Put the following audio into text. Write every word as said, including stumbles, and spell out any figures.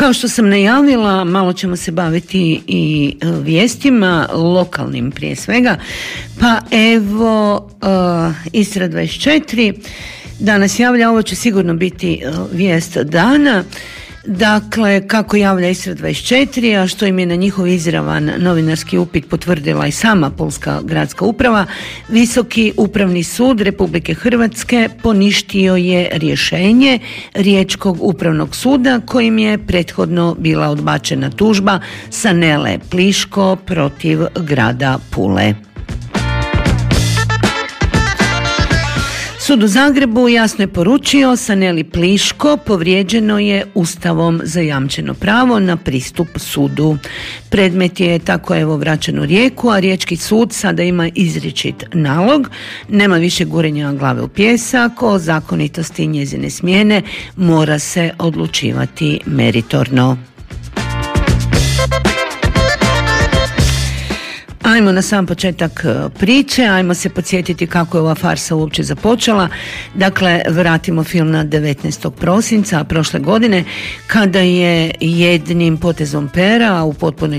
Kao što sam najavila, malo ćemo se baviti i vijestima, lokalnim prije svega. Pa evo, uh, Istra dvadeset četiri danas javlja, ovo će sigurno biti uh, vijest dana. Dakle, kako javlja Istra dvadeset četiri, a što im je na njihov izravan novinarski upit potvrdila i sama Pulska gradska uprava, Visoki upravni sud Republike Hrvatske poništio je rješenje Riječkog upravnog suda kojim je prethodno bila odbačena tužba Sanele Pliško protiv grada Pule. Sud u Zagrebu jasno je poručio, Saneli Pliško povrijeđeno je Ustavom zajamčeno pravo na pristup sudu. Predmet je tako evo vraćen u Rijeku, a Riječki sud sada ima izričit nalog, nema više gurenja glave u pijesak, o zakonitosti njezine smjene mora se odlučivati meritorno. Ajmo na sam početak priče, ajmo se podsjetiti kako je ova farsa uopće započela. Dakle, vratimo film na devetnaestog prosinca prošle godine, kada je jednim potezom pera u potpunoj